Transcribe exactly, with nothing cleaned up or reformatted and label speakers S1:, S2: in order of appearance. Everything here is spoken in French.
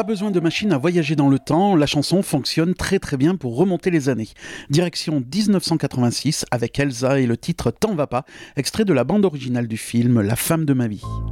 S1: Pas besoin de machine à voyager dans le temps, la chanson fonctionne très très bien pour remonter les années. Direction dix-neuf cent quatre-vingt-six avec Elsa et le titre T'en va pas, extrait de la bande originale du film La femme de ma vie.